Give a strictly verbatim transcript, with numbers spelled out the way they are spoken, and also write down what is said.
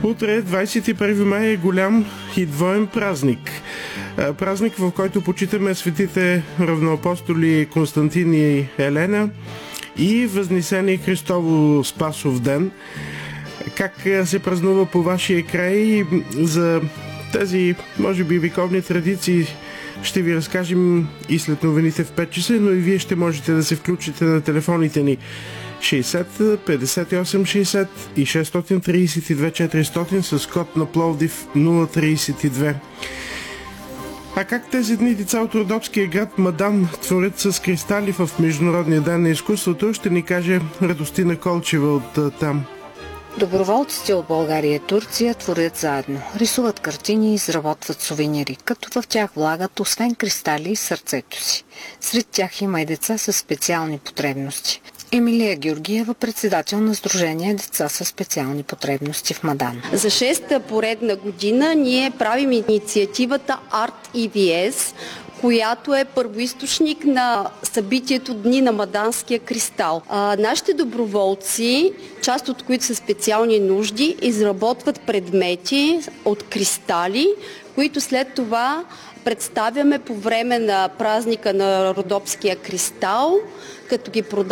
Утре, двадесет и първи май, е голям и двоен празник. Празник, в който почитаме светите равноапостоли Константин и Елена и Възнесение Христово Спасов ден. Как се празнува по вашия край? За тези, може би, вековни традиции ще ви разкажем и след новините в пет часа, но и вие ще можете да се включите на телефоните ни шейсет петдесет и осем шейсет и шестстотин тридесет и две четиристотин с код на Пловдив нула тридесет и две. А как тези дни деца от родопския град Мадан творят с кристали в Международния ден на изкуството, ще ни каже Радостина Колчева от там. Доброволците от България и Турция творят заедно. Рисуват картини и изработват сувенири, като в тях влагат освен кристали и сърцето си. Сред тях има и деца с специални потребности. Емилия Георгиева, председател на Сдружение Деца със специални потребности в Мадан. За шеста поредна година ние правим инициативата Арт и ви ес, която е първоизточник на събитието Дни на Маданския кристал. А, нашите доброволци, част от които са специални нужди, изработват предмети от кристали, които след това представяме по време на празника на Родопския кристал, като ги продаваме